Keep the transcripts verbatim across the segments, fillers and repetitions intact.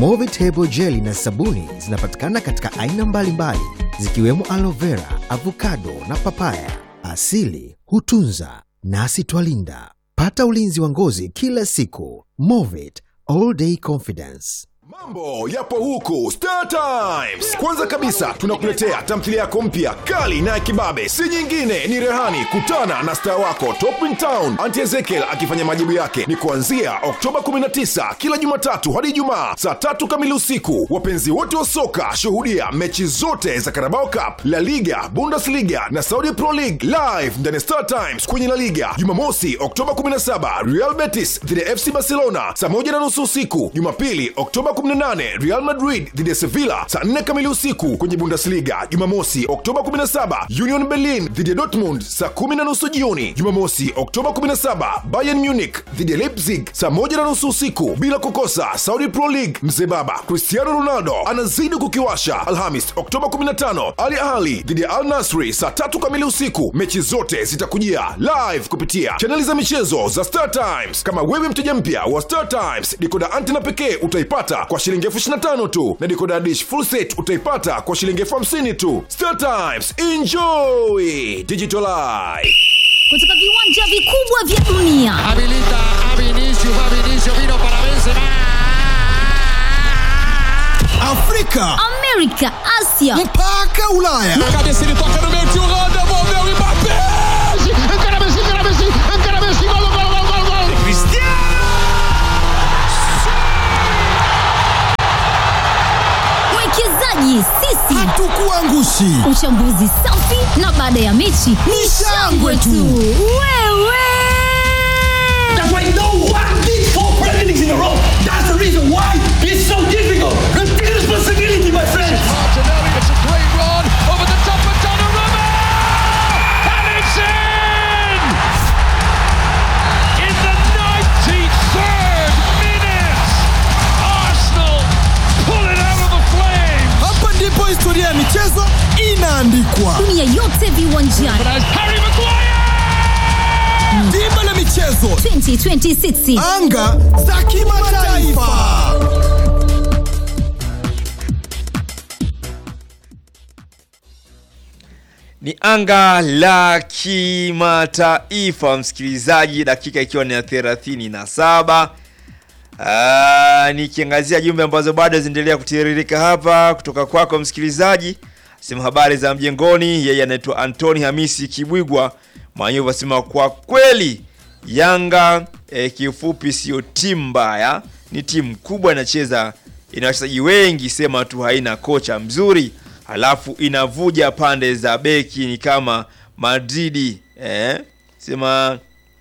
Movit Hebo Jelly na sabuni zinapatikana katika aina mbalimbali zikiwemo aloe vera, avocado na papaya. Asili hutunza nasi twalinda. Pata ulinzi wa ngozi kila siku. Movit All Day Confidence. Mambo yapo huku Star Times. Kwanza kabisa tunakuletea tamthilia yako mpya kali na kibabe. Si nyingine ni Rehani. Kutana na star wako Top in Town Auntie Ezekiel akifanya majibu yake. Ni kuanzia Oktoba kumi na tisa kila Jumatatu hadi Ijumaa saa tatu kamili usiku. Wapenzi wote wa soka shuhudia mechi zote za Carabao Cup, La Liga, Bundesliga na Saudi Pro League live ndani Star Times kwenye La Liga. Jumamosi Oktoba kumi na saba Real Betis dhidi ya F C Barcelona saa moja na nusu usiku. Jumapili Oktoba kumi na nane Real Madrid dhidi ya Sevilla saa nne kamili usiku kwenye Bundesliga. Jumamosi Oktoba kumi na saba Union Berlin dhidi ya Dortmund saa kumi na nusu jioni. Jumamosi Oktoba kumi na saba Bayern Munich dhidi ya Leipzig saa moja na nusu usiku. Bila kukosa Saudi Pro League, mzee baba Cristiano Ronaldo anazidi kukiwasha. Alhamis Oktoba kumi na tano Al Ahly dhidi ya Al Nassr saa tatu kamili usiku. Mechi zote zitakujia live kupitia chaneli za michezo za Star Times. Kama wewe mteja mpya wa Star Times, dekoda antena pekee utaipata kwa shilingi elfu ishirini na tano tu, na decoder dish full set utaipata kwa shilingi elfu hamsini tu. Star Times, enjoy digital life. Kutoka viwanja vikubwa vya dunia. Habilita a Vinicius, va Vinicius, vino para Benzema. Afrika, Amerika, Asia, mpaka Ulaya. Cabeça ele toca no meio, Thuram devolveu e Mbappé. Encara Messi, encara Messi, encara Messi, gol, gol, gol, gol, gol. Cristiano. Mwekezaji sisi hatukuangushi. Uchambuzi safi na baada ya mechi ni shangwe tu. Wewe That's why no one did four Premier Leagues in a row. That's the reason why it's so difficult. Take responsibility, my friends. Martinelli, it's a great run over the top of Donnarumma, and it's in! In the ninety-third minute, Arsenal pull it out of the flames. Hapa ndipo historia ya michezo inaandikwa. dunia yote viwanjani. But as Harry Maguire! Dimba la michezo twenty twenty-six. Anga za kimataifa. Ni anga la kimataifa, msikilizaji, dakika ikiwa ni thelathini na saba. Ah, nikiangazia jumbe ambazo bado zinaendelea kutiririka hapa kutoka kwako msikilizaji. Sema habari za mjengoni, yeye anaitwa Anthony Hamisi Kibwigwa. Manyovu asema kwa kweli Yanga eh, kifupi sio timu mbaya, ni timu kubwa, inacheza ina wachezaji wengi, sema tu haina kocha mzuri. Halafu inavuja pande za beki ni kama Madrid, eh sema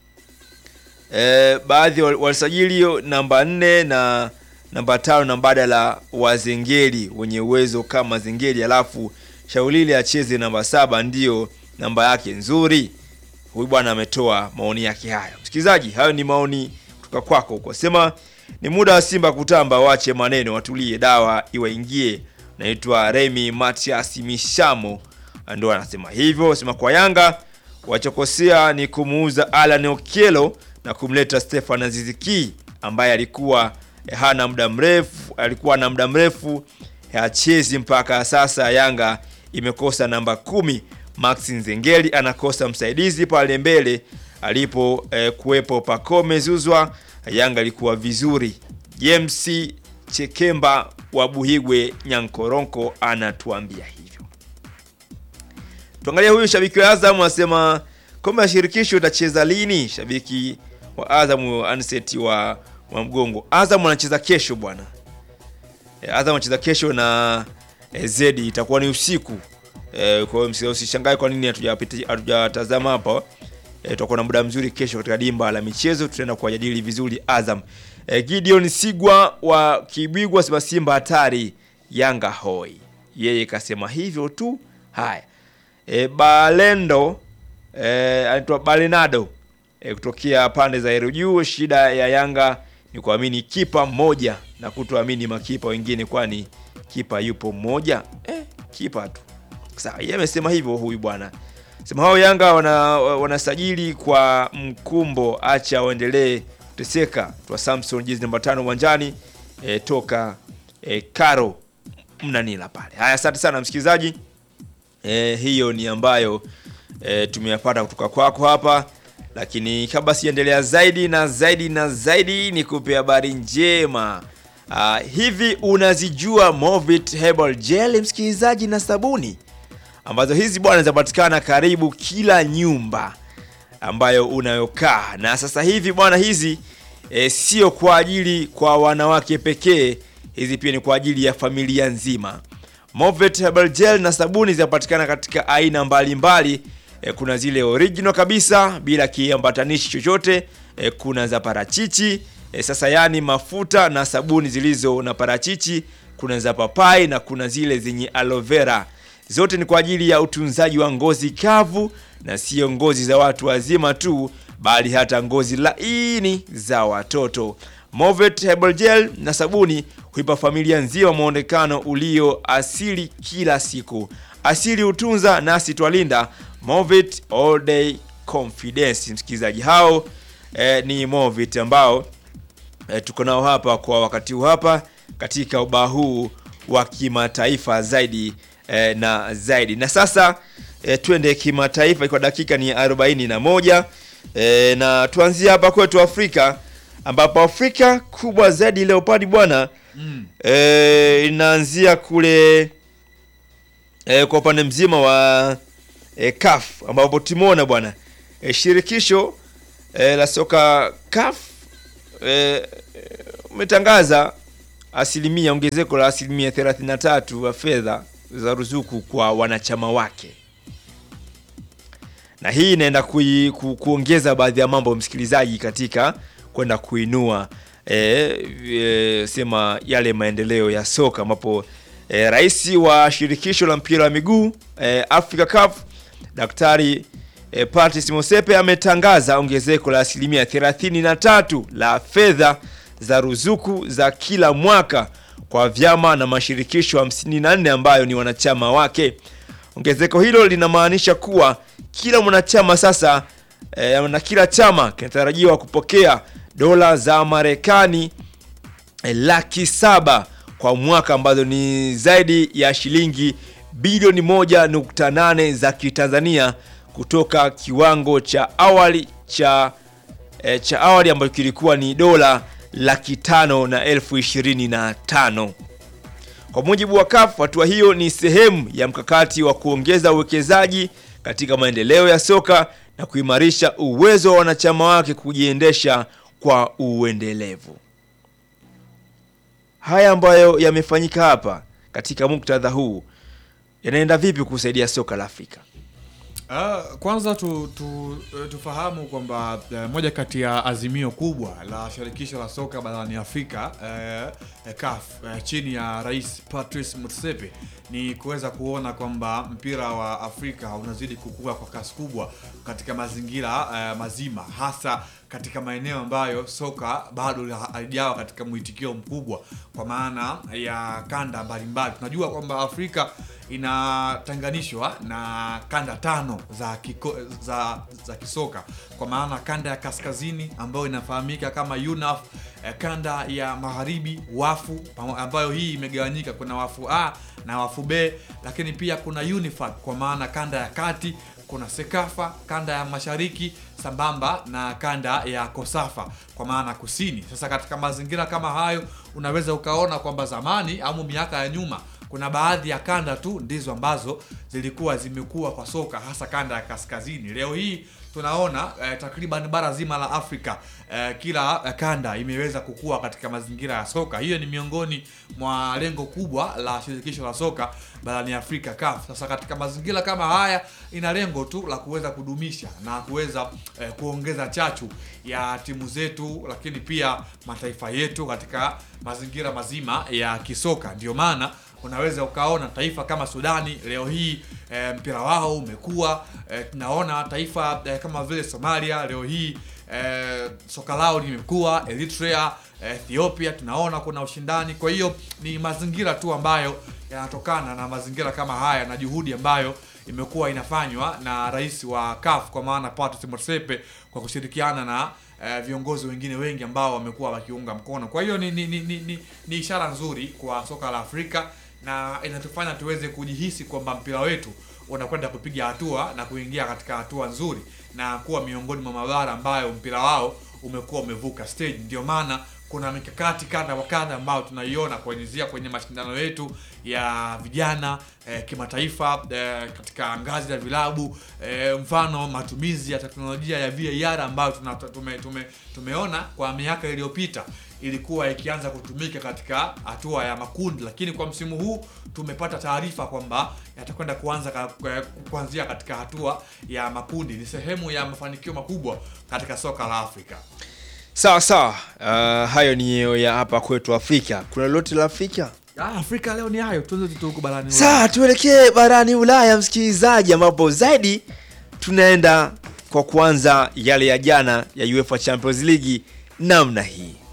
eh baadhi walisajili namba nne na namba tano na mbadala wa Zengeli wenye uwezo kama Zengeli, halafu Shaulili acheze namba saba ndio namba yake nzuri. Huyu bwana ametoa maoni yake hayo. Msikilizaji, hayo ni maoni kutoka kwako huko. Sema ni muda wa Simba kutamba, wache maneno, watulie, dawa iwaingie. Naitwa Remy Matias Mishamo ndio anasema hivyo. Sema kwa Yanga wachokosea ni kumuuza Alan Okello na kumleta Stefan Aziziki ambaye alikuwa eh, hana muda mrefu, alikuwa na muda mrefu hachezi mpaka sasa. Yanga imekosa namba kumi. Max Nzengeli anakosa msaidizi pale mbele alipo eh, kuwepo Pacome Zuzwa. Yanga ilikuwa vizuri. James Chekemba wa Buhigwe Nyankoronko anatuambia hivyo. Tuangalia huyu shabiki wa Azam anasema kombe la shirikisho itacheza lini? Shabiki wa Azam Anseti wa, wa Mgongo. Azam anacheza kesho bwana. E, Azam anacheza kesho na e, Zedi, itakuwa ni usiku. E, kwa hiyo msio usishangae kwa nini hatujapita hatujatazama hapa. E, tutakuwa na muda mzuri kesho katika dimba la michezo, tutaenda kujadili vizuri Azam. E, Gideon Sigwa wa Kibigwa sema Simba hatari, Yanga hoi. Yeye kasema hivyo tu. Haya. E, Balendo eh anaitwa Balenado e, kutokea pande za Erujuu, shida ya Yanga ni kuamini kipa mmoja na kutoamini makipa wengine, kwani kipa yupo mmoja. Eh kipa tu. Sawa, yeye amesema hivyo huyu bwana. Sema hao Yanga wana wanasajili kwa mkumbo, acha waendelee kuteseka. Twa Samson jezi namba tano uwanjani e, toka e, Karo Mnanila pale. Haya, asante sana msikilizaji. E, hiyo ni ambayo e, tumeyapata kutoka kwako hapa, lakini kabla siendelea zaidi na zaidi na zaidi nikupe habari njema. Uh, hivi unazijua Movit Herbal Gel msikilizaji na sabuni ambazo hizi bwana zinapatikana karibu kila nyumba ambayo unayokaa, na sasa hivi bwana hizi e, sio kwa ajili kwa wanawake pekee, hizi pia ni kwa ajili ya familia nzima. Movit Herbal Gel na sabuni zinapatikana katika aina mbalimbali. E, kuna zile original kabisa bila kiambatanishi chochote, e, kuna za parachichi, e, sasa yani mafuta na sabuni zilizo na parachichi, kuna za papai na kuna zile zenye aloe vera. Zote ni kwa ajili ya utunzaji wa ngozi kavu, na sio ngozi za watu wazima tu, bali hata ngozi laini za watoto. Movit Herbal Gel na sabuni huipa familia nzima muonekano ulio asili kila siku. Asili utunza nasi twalinda. Movit All Day Confidence. Msikilizaji, hao eh, ni Movit ambao eh, tuko nao hapa kwa wakati huu hapa katika ubao huu wa kimataifa zaidi eh, na zaidi. Na sasa eh, twende kimataifa kwa dakika ni arobaini na moja eh, na tuanzie hapa kwetu Afrika, ambapo Afrika kubwa zaidi Leopard bwana mm. eh, inaanzia kule eh, kwa upande mzima wa E, C A F ambapo tumeona bwana e, shirikisho e, la soka C A F umetangaza e, asilimia ongezeko la asilimia thelathini na tatu ya fedha za ruzuku kwa wanachama wake, na hii inaenda kui, ku, kuongeza baadhi ya mambo msikilizaji, katika kwenda kuinua e, e, sema yale maendeleo ya soka, ambapo e, rais wa shirikisho la mpira wa miguu e, Africa C A F Daktari e, Patrice Motsepe ametangaza ongezeko la asilimia thelathini na tatu la fedha za ruzuku za kila mwaka kwa vyama na mashirikisho hamsini na nne ambayo ni wanachama wake. Ongezeko hilo linamaanisha kuwa kila mwanachama sasa e, na kila chama kinatarajiwa kupokea dola za Marekani e, laki saba kwa mwaka, ambazo ni zaidi ya shilingi bilioni moja nukta nane za Kitanzania, kutoka kiwango cha awali cha e, cha awali ambacho kilikuwa ni dola laki tano na elfu ishirini na tano. Kwa mujibu wa C A F, hatua hiyo ni sehemu ya mkakati wa kuongeza uwekezaji katika maendeleo ya soka na kuimarisha uwezo wa wanachama wake kujiendesha kwa uendelevu. Haya ambayo yamefanyika hapa katika muktadha huu yanaenda vipi kusaidia soka la Afrika? Uh, kwanza tu, tu, tufahamu kwamba uh, moja kati ya azimio kubwa la shirikisho la soka barani Afrika uh, C A F uh, chini ya Rais Patrice Motsepe ni kuweza kuona kwamba mpira wa Afrika unazidi kukua kwa kasi kubwa katika mazingira uh, mazima, hasa katika maeneo ambayo soka bado halijawa katika mwitikio mkubwa, kwa maana ya kanda mbalimbali. Tunajua kwamba Afrika inatanganishwa na kanda tano za, kiko, za za kisoka, kwa maana kanda ya kaskazini ambayo inafahamika kama U N A F, kanda ya magharibi wafu ambayo hii imegawanyika, kuna wafu A na wafu B, lakini pia kuna UNIFAD kwa maana kanda ya kati, kuna Sekafa kanda ya mashariki, sambamba na kanda ya Kosafa kwa maana kusini. Sasa katika mazingira kama hayo unaweza ukaona kwamba zamani au miaka ya nyuma kuna baadhi ya kanda tu ndizo ambazo zilikuwa zimekuwa kwa soka, hasa kanda ya kaskazini. Leo hii tunaona eh, takriban bara zima la Afrika eh, kila eh, kanda imeweza kukua katika mazingira ya soka. Hiyo ni miongoni mwa lengo kubwa la shirikisho la soka barani Afrika C A F. Sasa katika mazingira kama haya ina lengo tu la kuweza kudumisha na kuweza eh, kuongeza chachu ya timu zetu, lakini pia mataifa yetu katika mazingira mazima ya kisoka. Ndio maana unaweza ukaona taifa kama Sudani leo hii e, mpira wao umekuwa. E, tunaona taifa e, kama vile Somalia leo hii e, soka lao limekuwa. Eritrea, e, Ethiopia tunaona kuna ushindani. Kwa hiyo ni mazingira tu ambayo yanatokana na mazingira kama haya na juhudi ambayo imekuwa inafanywa na rais wa C A F kwa maana Patrice Motsepe kwa kushirikiana na Uh, viongozi wengine wengi ambao wamekuwa wakiunga mkono. Kwa hiyo ni ni, ni, ni ni ishara nzuri kwa soka la Afrika na inatufanya tuweze kujihisi kwamba mpira wetu unakwenda kupiga hatua na kuingia katika hatua nzuri na kuwa miongoni mwa mabara ambayo mpira wao umekuwa umevuka stage. Ndio maana kuna mikakati kadha wa kadha ambayo tunaiona kuanzia kwenye mashindano yetu ya vijana eh, kimataifa eh, katika ngazi ya vilabu eh, mfano matumizi ya teknolojia ya V A R ambayo tuna, tume, tume, tumeona kwa miaka iliyopita ilikuwa ikianza kutumika katika hatua ya makundi, lakini kwa msimu huu tumepata taarifa kwamba yatakwenda kuanza ka, kuanzia katika hatua ya makundi. Ni sehemu ya mafanikio makubwa katika soka la Afrika. Sawa sawa. Uh, hayo ni ya hapa kwetu Afrika. Kuna lolote la Afrika? Ah, Afrika leo ni hayo. Tuanze tutuko barani Ulaya. Sawa, tuelekee barani Ulaya msikilizaji, ambapo zaidi tunaenda kwa kwanza yale ya jana ya UEFA Champions League namna hii.